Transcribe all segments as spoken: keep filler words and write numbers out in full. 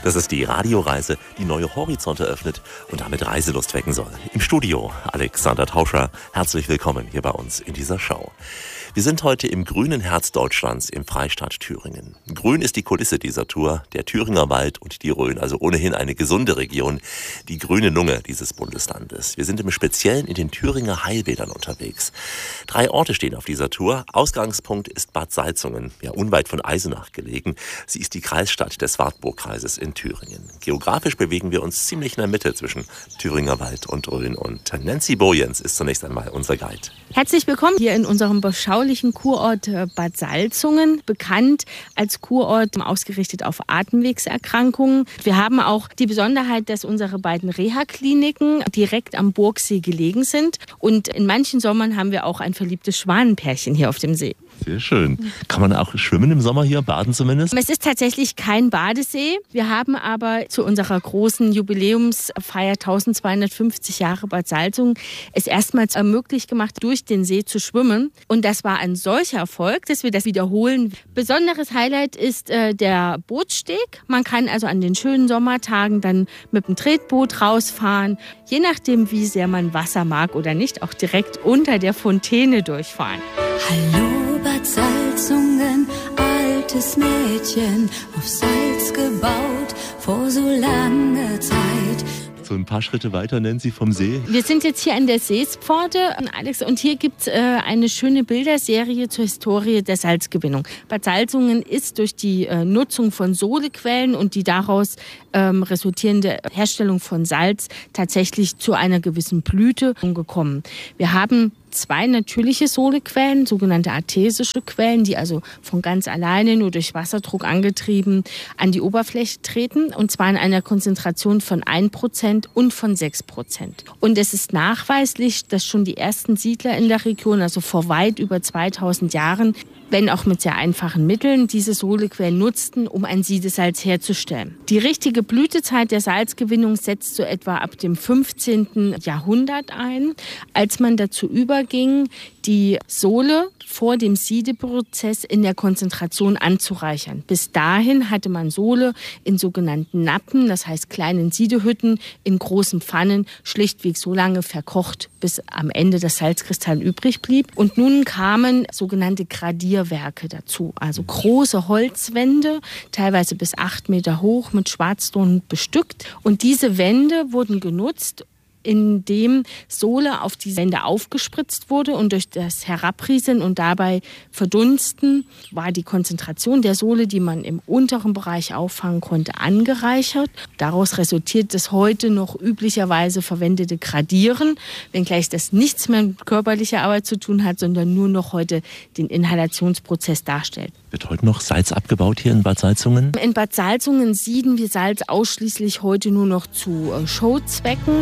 Das ist die Radioreise, die neue Horizonte öffnet und damit Reiselust wecken soll. Im Studio Alexander Tauscher. Herzlich willkommen hier bei uns in dieser Show. Wir sind heute im grünen Herz Deutschlands, im Freistaat Thüringen. Grün ist die Kulisse dieser Tour, der Thüringer Wald und die Rhön, also ohnehin eine gesunde Region, die grüne Lunge dieses Bundeslandes. Wir sind im Speziellen in den Thüringer Heilbädern unterwegs. Drei Orte stehen auf dieser Tour. Ausgangspunkt ist Bad Salzungen, ja unweit von Eisenach gelegen. Sie ist die Kreisstadt des Wartburgkreises in Thüringen. Geografisch bewegen wir uns ziemlich in der Mitte zwischen Thüringer Wald und Rhön. Und Nancy Bojens ist zunächst einmal unser Guide. Herzlich willkommen hier in unserem beschaulichen Kurort Bad Salzungen, bekannt als Kurort ausgerichtet auf Atemwegserkrankungen. Wir haben auch die Besonderheit, dass unsere beiden Reha-Kliniken direkt am Burgsee gelegen sind. Und in manchen Sommern haben wir auch ein verliebtes Schwanenpärchen hier auf dem See. Sehr schön. Kann man auch schwimmen im Sommer hier, baden zumindest? Es ist tatsächlich kein Badesee. Wir haben aber zu unserer großen Jubiläumsfeier eintausendzweihundertfünfzig Jahre Bad Salzungen es erstmals möglich gemacht, durch den See zu schwimmen. Und das war ein solcher Erfolg, dass wir das wiederholen. Besonderes Highlight ist äh, der Bootssteg. Man kann also an den schönen Sommertagen dann mit dem Tretboot rausfahren. Je nachdem, wie sehr man Wasser mag oder nicht, auch direkt unter der Fontäne durchfahren. Hallo Bad Salzungen, altes Mädchen, auf Salz gebaut, vor so langer Zeit. So ein paar Schritte weiter, Nancy, vom See. Wir sind jetzt hier an der Seespforte, Alex, und hier gibt es äh, eine schöne Bilderserie zur Historie der Salzgewinnung. Bad Salzungen ist durch die äh, Nutzung von Sohlequellen und die daraus ähm, resultierende Herstellung von Salz tatsächlich zu einer gewissen Blüte gekommen. Wir haben zwei natürliche Sohlequellen, sogenannte artesische Quellen, die also von ganz alleine nur durch Wasserdruck angetrieben an die Oberfläche treten, und zwar in einer Konzentration von ein Prozent und von sechs Prozent. Und es ist nachweislich, dass schon die ersten Siedler in der Region, also vor weit über zweitausend Jahren, wenn auch mit sehr einfachen Mitteln, diese Sohlequellen nutzten, um ein Siedesalz herzustellen. Die richtige Blütezeit der Salzgewinnung setzt so etwa ab dem fünfzehnten Jahrhundert ein, als man dazu überging, die Sohle vor dem Siedeprozess in der Konzentration anzureichern. Bis dahin hatte man Sohle in sogenannten Nappen, das heißt kleinen Siedehütten, in großen Pfannen, schlichtweg so lange verkocht, bis am Ende das Salzkristall übrig blieb. Und nun kamen sogenannte Gradierwerke dazu, also große Holzwände, teilweise bis acht Meter hoch, mit Schwarzton bestückt. Und diese Wände wurden genutzt, indem Sohle auf die Wände aufgespritzt wurde, und durch das Herabrieseln und dabei Verdunsten war die Konzentration der Sohle, die man im unteren Bereich auffangen konnte, angereichert. Daraus resultiert das heute noch üblicherweise verwendete Gradieren, wenngleich das nichts mehr mit körperlicher Arbeit zu tun hat, sondern nur noch heute den Inhalationsprozess darstellt. Wird heute noch Salz abgebaut hier in Bad Salzungen? In Bad Salzungen sieden wir Salz ausschließlich heute nur noch zu äh, Showzwecken.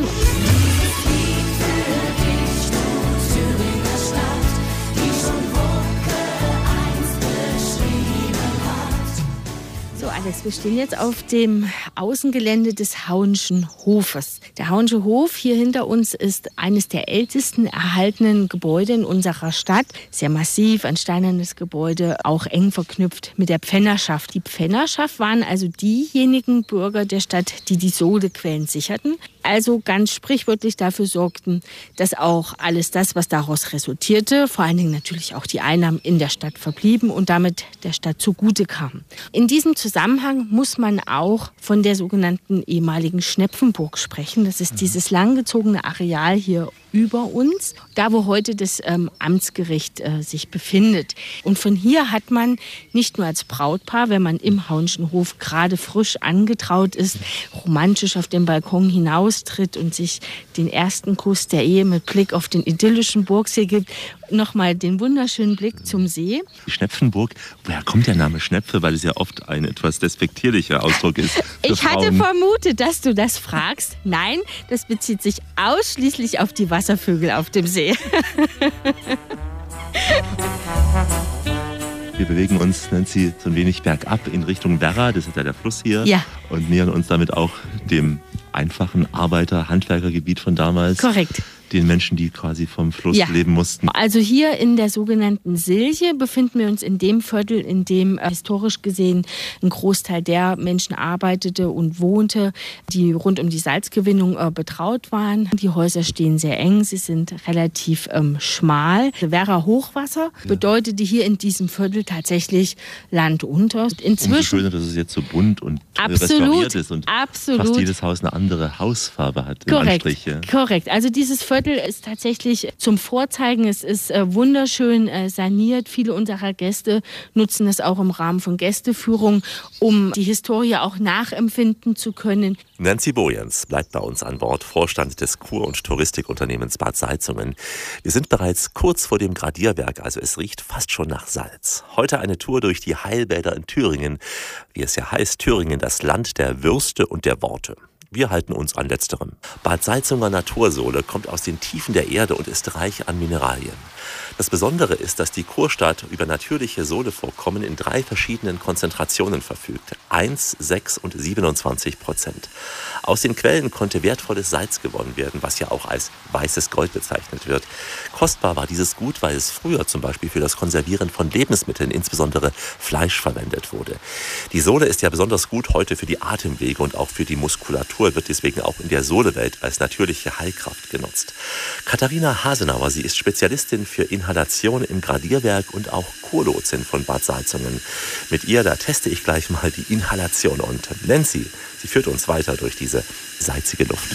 Alex, wir stehen jetzt auf dem Außengelände des Hauenschen Hofes. Der Hauensche Hof hier hinter uns ist eines der ältesten erhaltenen Gebäude in unserer Stadt. Sehr massiv, ein steinernes Gebäude, auch eng verknüpft mit der Pfännerschaft. Die Pfännerschaft waren also diejenigen Bürger der Stadt, die die Sohlequellen sicherten. Also ganz sprichwörtlich dafür sorgten, dass auch alles das, was daraus resultierte, vor allen Dingen natürlich auch die Einnahmen in der Stadt verblieben und damit der Stadt zugute kamen. In diesem Zusammenhang muss man auch von der sogenannten ehemaligen Schnepfenburg sprechen. Das ist dieses langgezogene Areal hier über uns, da wo heute das ähm, Amtsgericht äh, sich befindet. Und von hier hat man nicht nur als Brautpaar, wenn man im Hauenschen Hof gerade frisch angetraut ist, romantisch auf den Balkon hinaustritt und sich den ersten Kuss der Ehe mit Blick auf den idyllischen Burgsee gibt, nochmal den wunderschönen Blick zum See. Die Schnepfenburg, woher kommt der Name Schnepfe? Weil es ja oft ein etwas despektierlicher Ausdruck ist. Ich hatte vermutet, dass du das fragst. Nein, das bezieht sich ausschließlich auf die Wasservögel auf dem See. Wir bewegen uns, Nancy, so ein wenig bergab in Richtung Werra, das ist ja der Fluss hier. Ja. Und nähern uns damit auch dem einfachen Arbeiter-Handwerkergebiet von damals. Korrekt. den Menschen, die quasi vom Fluss ja. leben mussten. Also hier in der sogenannten Silje befinden wir uns in dem Viertel, in dem äh, historisch gesehen ein Großteil der Menschen arbeitete und wohnte, die rund um die Salzgewinnung äh, betraut waren. Die Häuser stehen sehr eng, sie sind relativ ähm, schmal. Wäre Hochwasser, ja. bedeutete hier in diesem Viertel tatsächlich Land unter. Inzwischen, umso schöner, dass es jetzt so bunt und absolut, restauriert ist und absolut. fast jedes Haus eine andere Hausfarbe hat. Korrekt, Anstrich, ja. korrekt. Also dieses Viertel ist tatsächlich zum Vorzeigen. Es ist äh, wunderschön äh, saniert. Viele unserer Gäste nutzen es auch im Rahmen von Gästeführungen, um die Historie auch nachempfinden zu können. Nancy Bojens bleibt bei uns an Bord, Vorstand des Kur- und Touristikunternehmens Bad Salzungen. Wir sind bereits kurz vor dem Gradierwerk, also es riecht fast schon nach Salz. Heute eine Tour durch die Heilbäder in Thüringen. Wie es ja heißt, Thüringen, das Land der Würste und der Worte. Wir halten uns an letzterem. Bad Salzunger Natursohle kommt aus den Tiefen der Erde und ist reich an Mineralien. Das Besondere ist, dass die Kurstadt über natürliche Sohlevorkommen in drei verschiedenen Konzentrationen verfügt. eins, sechs und siebenundzwanzig Prozent. Aus den Quellen konnte wertvolles Salz gewonnen werden, was ja auch als weißes Gold bezeichnet wird. Kostbar war dieses Gut, weil es früher zum Beispiel für das Konservieren von Lebensmitteln, insbesondere Fleisch, verwendet wurde. Die Sohle ist ja besonders gut heute für die Atemwege und auch für die Muskulatur, wird deswegen auch in der Sohlewelt als natürliche Heilkraft genutzt. Katharina Hasenauer, sie ist Spezialistin für Inhalation im Gradierwerk und auch Kurlotsin von Bad Salzungen. Mit ihr, da teste ich gleich mal die Inhalation. Und Nancy, sie führt uns weiter durch diese salzige Luft.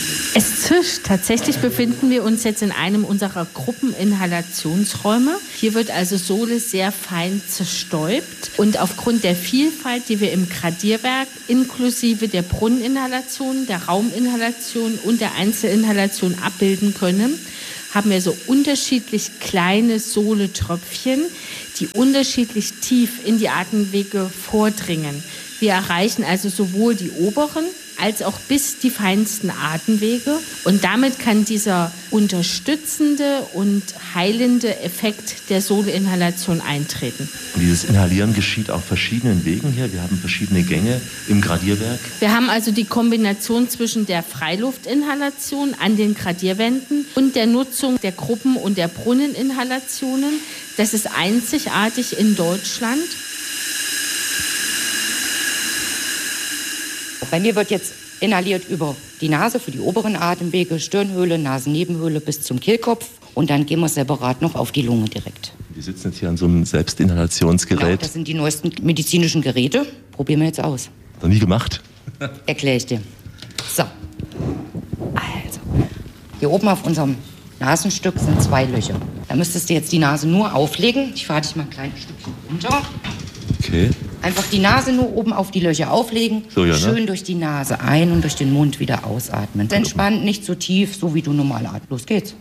Es zischt. Tatsächlich befinden wir uns jetzt in einem unserer Gruppeninhalationsräume. Hier wird also Sohle sehr fein zerstäubt. Und aufgrund der Vielfalt, die wir im Gradierwerk inklusive der Brunneninhalation, der Rauminhalation und der Einzelinhalation abbilden können, haben wir so unterschiedlich kleine Sohletröpfchen, die unterschiedlich tief in die Atemwege vordringen. Wir erreichen also sowohl die oberen als auch bis die feinsten Atemwege. Und damit kann dieser unterstützende und heilende Effekt der Sohleinhalation eintreten. Und dieses Inhalieren geschieht auf verschiedenen Wegen hier. Wir haben verschiedene Gänge im Gradierwerk. Wir haben also die Kombination zwischen der Freiluftinhalation an den Gradierwänden und der Nutzung der Gruppen- und der Brunneninhalationen. Das ist einzigartig in Deutschland. Bei mir wird jetzt inhaliert über die Nase für die oberen Atemwege, Stirnhöhle, Nasennebenhöhle bis zum Kehlkopf. Und dann gehen wir separat noch auf die Lunge direkt. Wir sitzen jetzt hier an so einem Selbstinhalationsgerät. Genau, das sind die neuesten medizinischen Geräte. Probieren wir jetzt aus. Noch nie gemacht? Erkläre ich dir. So. Also, hier oben auf unserem Nasenstück sind zwei Löcher. Da müsstest du jetzt die Nase nur auflegen. Ich fahre dich mal ein kleines Stückchen runter. Okay. Einfach die Nase nur oben auf die Löcher auflegen, so, ja, ne? Schön durch die Nase ein und durch den Mund wieder ausatmen. Entspannt, nicht so tief, so wie du normal atmest. Los geht's.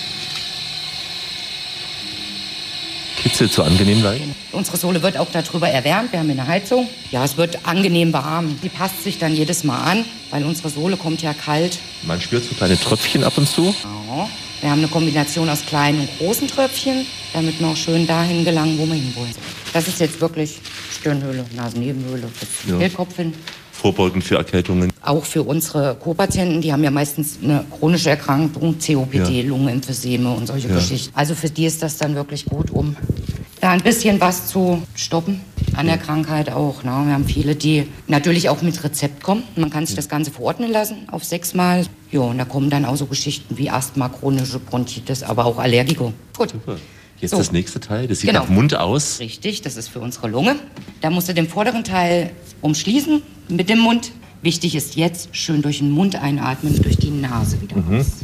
Kitzelt so angenehm leicht? Unsere Sohle wird auch darüber erwärmt. Wir haben eine Heizung. Ja, es wird angenehm warm. Die passt sich dann jedes Mal an, weil unsere Sohle kommt ja kalt. Man spürt so kleine Tröpfchen ab und zu. Genau. Wir haben eine Kombination aus kleinen und großen Tröpfchen, damit wir auch schön dahin gelangen, wo wir hinwollen. Das ist jetzt wirklich Stirnhöhle, Nasennebenhöhle, ja. Kehlkopf hin. Vorbeugend für Erkältungen. Auch für unsere Co-Patienten, die haben ja meistens eine chronische Erkrankung, C O P D, ja. Lungenemphyseme und solche ja. Geschichten. Also für die ist das dann wirklich gut, um da ein bisschen was zu stoppen an der Krankheit auch. Ne? Wir haben viele, die natürlich auch mit Rezept kommen. Man kann sich das Ganze verordnen lassen auf sechsmal. Ja, und da kommen dann auch so Geschichten wie Asthma, chronische Bronchitis, aber auch Allergiker. Gut. Super. Jetzt so. Das nächste Teil, das sieht Genau. nach Mund aus. Richtig, das ist für unsere Lunge. Da musst du den vorderen Teil umschließen mit dem Mund. Wichtig ist jetzt schön durch den Mund einatmen, durch die Nase wieder Mhm. raus.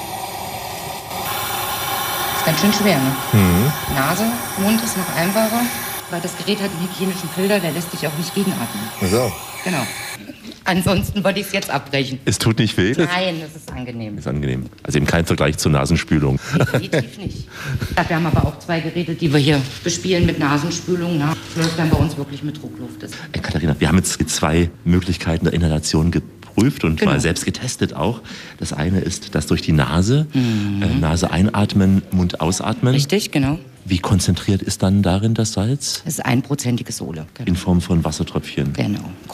Ist ganz schön schwer, ne? Mhm. Nase, Mund ist noch einfacher, weil das Gerät hat einen hygienischen Filter, der lässt sich auch nicht gegenatmen. So. Genau. Ansonsten würde ich es jetzt abbrechen. Es tut nicht weh? Das Nein, das ist angenehm. ist angenehm. Also eben kein Vergleich zur Nasenspülung. Definitiv nicht. Wir haben aber auch zwei Geräte, die wir hier bespielen mit Nasenspülung. Ne? Das läuft dann bei uns wirklich mit Druckluft. Das Äh, Katharina, wir haben jetzt zwei Möglichkeiten der Inhalation geprüft und Genau. mal selbst getestet auch. Das eine ist das durch die Nase. Mhm. Äh, Nase einatmen, Mund ausatmen. Richtig, genau. Wie konzentriert ist dann darin das Salz? Das ist einprozentige Sohle. Genau. In Form von Wassertröpfchen. Genau.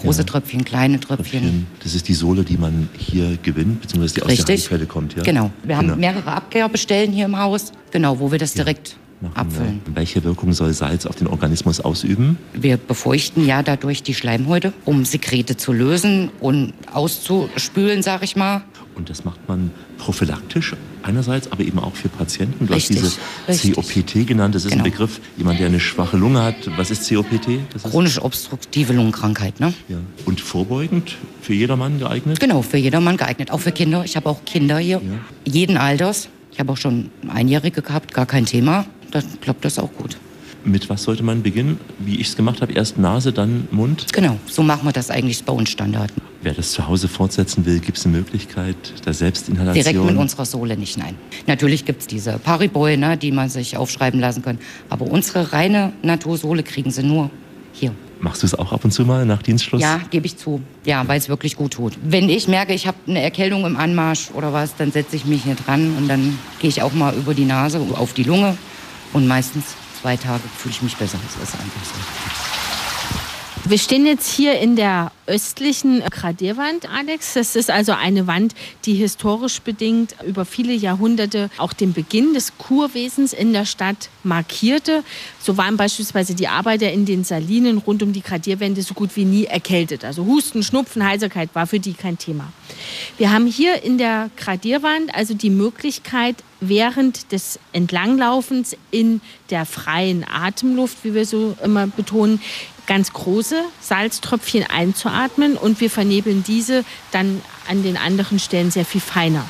Große Ja. Tröpfchen, kleine Tröpfchen. Das ist die Sohle, die man hier gewinnt, beziehungsweise die aus Richtig. der Heilquelle kommt. Ja? Genau. Wir Genau. haben mehrere Abkerbestellen hier im Haus, genau, wo wir das direkt Machen, abfüllen. ja. Welche Wirkung soll Salz auf den Organismus ausüben? Wir befeuchten ja dadurch die Schleimhäute, um Sekrete zu lösen und auszuspülen, sag ich mal. Und das macht man prophylaktisch einerseits, aber eben auch für Patienten. Du Richtig, hast diese richtig. C O P T genannt. Das ist Genau. ein Begriff, jemand, der eine schwache Lunge hat. Was ist C O P T? Das ist, Chronisch obstruktive Lungenkrankheit, ne? ja. Und vorbeugend für jedermann geeignet? Genau, für jedermann geeignet, auch für Kinder. Ich habe auch Kinder hier, Ja. jeden Alters. Ich habe auch schon Einjährige gehabt, gar kein Thema. Da klappt das auch gut. Mit was sollte man beginnen? Wie ich es gemacht habe, erst Nase, dann Mund. Genau, so machen wir das eigentlich bei uns Standard. Wer das zu Hause fortsetzen will, gibt es eine Möglichkeit der Selbstinhalation? Direkt mit unserer Sohle nicht, nein. Natürlich gibt es diese Pariboy, ne, die man sich aufschreiben lassen kann. Aber unsere reine Natursohle kriegen sie nur hier. Machst du es auch ab und zu mal nach Dienstschluss? Ja, gebe ich zu. Ja, weil es wirklich gut tut. Wenn ich merke, ich habe eine Erkältung im Anmarsch oder was, dann setze ich mich hier dran und dann gehe ich auch mal über die Nase auf die Lunge. Und meistens zwei Tage fühle ich mich besser. Das ist einfach so. Wir stehen jetzt hier in der östlichen Gradierwand, Alex. Das ist also eine Wand, die historisch bedingt über viele Jahrhunderte auch den Beginn des Kurwesens in der Stadt markierte. So waren beispielsweise die Arbeiter in den Salinen rund um die Gradierwände so gut wie nie erkältet. Also Husten, Schnupfen, Heiserkeit war für die kein Thema. Wir haben hier in der Gradierwand also die Möglichkeit, während des Entlanglaufens in der freien Atemluft, wie wir so immer betonen, ganz große Salztröpfchen einzuatmen und wir vernebeln diese dann an den anderen Stellen sehr viel feiner.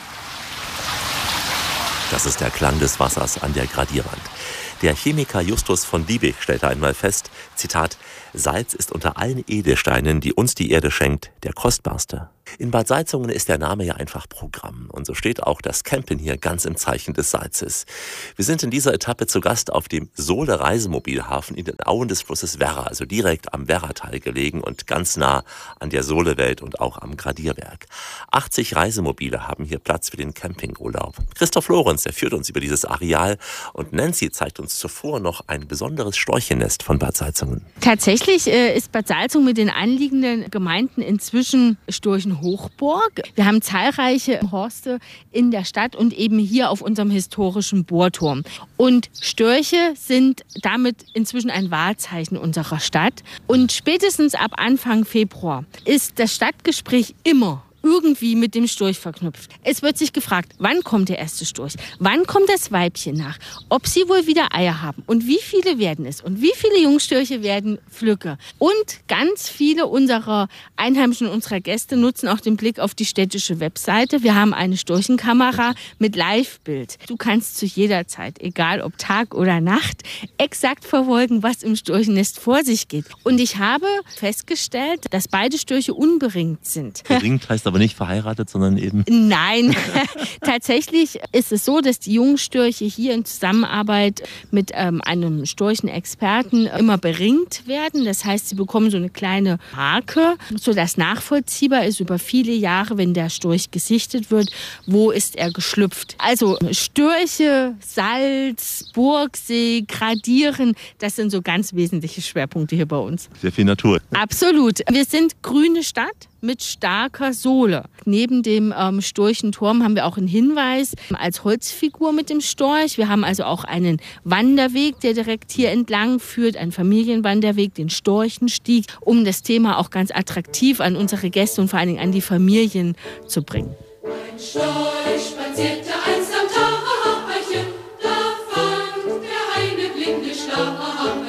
Das ist der Klang des Wassers an der Gradierwand. Der Chemiker Justus von Liebig stellte einmal fest, Zitat, Salz ist unter allen Edelsteinen, die uns die Erde schenkt, der kostbarste. In Bad Salzungen ist der Name ja einfach Programm. Und so steht auch das Campen hier ganz im Zeichen des Salzes. Wir sind in dieser Etappe zu Gast auf dem Sohle-Reisemobilhafen in den Auen des Flusses Werra, also direkt am Werratal gelegen und ganz nah an der Sohlewelt und auch am Gradierwerk. achtzig Reisemobile haben hier Platz für den Campingurlaub. Christoph Lorenz, der führt uns über dieses Areal und Nancy zeigt uns zuvor noch ein besonderes Storchennest von Bad Salzungen. Tatsächlich äh, ist Bad Salzungen mit den anliegenden Gemeinden inzwischen Storchenhochburg. Wir haben zahlreiche Horste in der Stadt und eben hier auf unserem historischen Bohrturm. Und Störche sind damit inzwischen ein Wahrzeichen unserer Stadt. Und spätestens ab Anfang Februar ist das Stadtgespräch immer irgendwie mit dem Storch verknüpft. Es wird sich gefragt, wann kommt der erste Storch? Wann kommt das Weibchen nach? Ob sie wohl wieder Eier haben? Und wie viele werden es? Und wie viele Jungstörche werden Flücke? Und ganz viele unserer Einheimischen, unserer Gäste nutzen auch den Blick auf die städtische Webseite. Wir haben eine Storchenkamera mit Live-Bild. Du kannst zu jeder Zeit, egal ob Tag oder Nacht, exakt verfolgen, was im Storchennest vor sich geht. Und ich habe festgestellt, dass beide Störche unberingt sind. Beringt heißt aber nicht verheiratet, sondern eben... Nein, tatsächlich ist es so, dass die Jungstörche hier in Zusammenarbeit mit ähm, einem Storchenexperten immer beringt werden. Das heißt, sie bekommen so eine kleine Marke, sodass nachvollziehbar ist über viele Jahre, wenn der Storch gesichtet wird, wo ist er geschlüpft. Also Störche, Salz, Burgsee, Gradieren, das sind so ganz wesentliche Schwerpunkte hier bei uns. Sehr viel Natur. Absolut. Wir sind grüne Stadt mit starker Sohle. Neben dem ähm, Storchenturm haben wir auch einen Hinweis als Holzfigur mit dem Storch. Wir haben also auch einen Wanderweg, der direkt hier entlang führt, einen Familienwanderweg, den Storchenstieg, um das Thema auch ganz attraktiv an unsere Gäste und vor allen Dingen an die Familien zu bringen. Ein Storch spazierte einst am Tacherchen, da fand der eine blinde Stachelchen.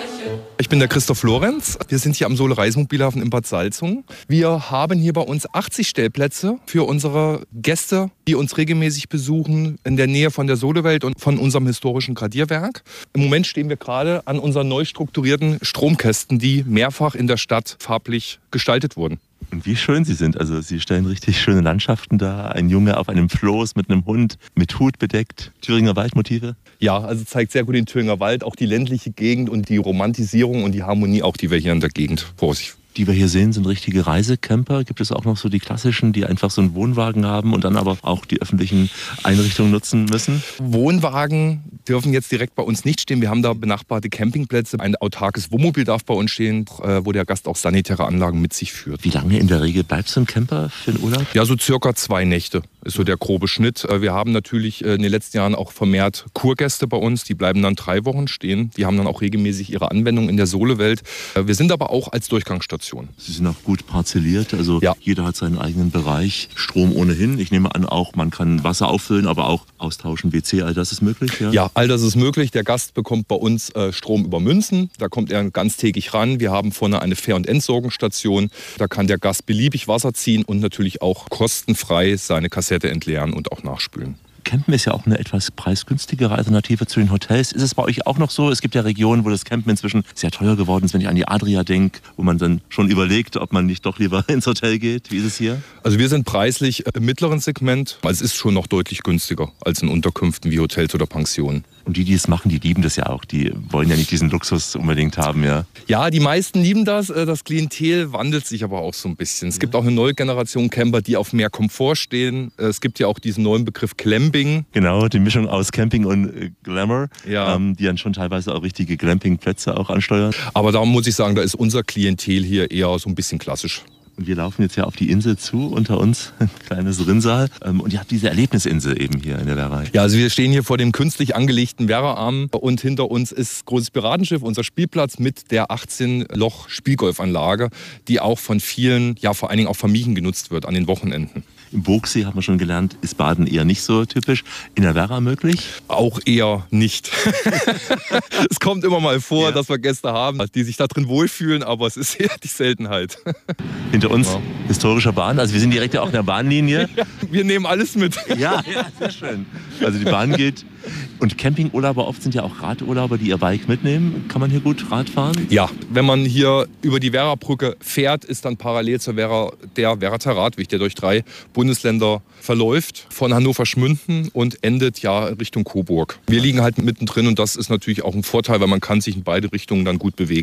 Ich bin der Christoph Lorenz. Wir sind hier am Sohle-Reisemobilhafen in Bad Salzungen. Wir haben hier bei uns achtzig Stellplätze für unsere Gäste, die uns regelmäßig besuchen in der Nähe von der Sohlewelt und von unserem historischen Gradierwerk. Im Moment stehen wir gerade an unseren neu strukturierten Stromkästen, die mehrfach in der Stadt farblich gestaltet wurden. Und wie schön sie sind. Also sie stellen richtig schöne Landschaften dar. Ein Junge auf einem Floß mit einem Hund, mit Hut bedeckt. Thüringer Waldmotive. Ja, also zeigt sehr gut den Thüringer Wald, auch die ländliche Gegend und die Romantisierung und die Harmonie auch, die wir hier in der Gegend vor sich Die wir hier sehen, sind richtige Reisecamper. Gibt es auch noch so die klassischen, die einfach so einen Wohnwagen haben und dann aber auch die öffentlichen Einrichtungen nutzen müssen? Wohnwagen dürfen jetzt direkt bei uns nicht stehen. Wir haben da benachbarte Campingplätze. Ein autarkes Wohnmobil darf bei uns stehen, wo der Gast auch sanitäre Anlagen mit sich führt. Wie lange in der Regel bleibt so ein Camper für den Urlaub? Ja, so circa zwei Nächte ist so der grobe Schnitt. Wir haben natürlich in den letzten Jahren auch vermehrt Kurgäste bei uns. Die bleiben dann drei Wochen stehen. Die haben dann auch regelmäßig ihre Anwendung in der Solewelt. Wir sind aber auch als Durchgangsstation. Sie sind auch gut parzelliert, also ja. Jeder hat seinen eigenen Bereich. Strom ohnehin. Ich nehme an, auch man kann Wasser auffüllen, aber auch austauschen, W C, all das ist möglich? Ja, ja all das ist möglich. Der Gast bekommt bei uns äh, Strom über Münzen. Da kommt er ganztägig ran. Wir haben vorne eine Fähr- und Entsorgungsstation. Da kann der Gast beliebig Wasser ziehen und natürlich auch kostenfrei seine Kassette entleeren und auch nachspülen. Campen ist ja auch eine etwas preisgünstigere Alternative zu den Hotels. Ist es bei euch auch noch so? Es gibt ja Regionen, wo das Campen inzwischen sehr teuer geworden ist, wenn ich an die Adria denke, wo man dann schon überlegt, ob man nicht doch lieber ins Hotel geht. Wie ist es hier? Also wir sind preislich im mittleren Segment. Es ist schon noch deutlich günstiger als in Unterkünften wie Hotels oder Pensionen. Und die, die es machen, die lieben das ja auch. Die wollen ja nicht diesen Luxus unbedingt haben, ja? Ja, die meisten lieben das. Das Klientel wandelt sich aber auch so ein bisschen. Es ja. gibt auch eine neue Generation Camper, die auf mehr Komfort stehen. Es gibt ja auch diesen neuen Begriff Glamping. Genau, die Mischung aus Camping und Glamour, ja. ähm, die dann schon teilweise auch richtige Glampingplätze auch ansteuern. Aber da muss ich sagen, da ist unser Klientel hier eher so ein bisschen klassisch. Und wir laufen jetzt ja auf die Insel zu, unter uns ein kleines Rinnsal. Und ihr habt diese Erlebnisinsel eben hier in der Werra. Ja, also wir stehen hier vor dem künstlich angelegten Werraarm und hinter uns ist großes Piratenschiff, unser Spielplatz mit der achtzehn Loch Spielgolfanlage, die auch von vielen, ja vor allen Dingen auch Familien genutzt wird an den Wochenenden. Im Burgsee, haben wir schon gelernt, ist Baden eher nicht so typisch. In der Werra möglich? Auch eher nicht. Es kommt immer mal vor, ja. dass wir Gäste haben, die sich da drin wohlfühlen, aber es ist eher die Seltenheit. Hinter uns ja. historischer Bahn, also wir sind direkt ja auch in der Bahnlinie. Ja, wir nehmen alles mit. Ja, ja, sehr schön. Also die Bahn geht. Und Campingurlauber oft sind ja auch Radurlauber, die ihr Bike mitnehmen. Kann man hier gut Rad fahren? Ja, wenn man hier über die Werrabrücke fährt, ist dann parallel zur Werra der Werrater Radweg, der durch drei Bundesländer verläuft, von Hannover-Schmünden und endet ja Richtung Coburg. Wir liegen halt mittendrin und das ist natürlich auch ein Vorteil, weil man kann sich in beide Richtungen dann gut bewegen.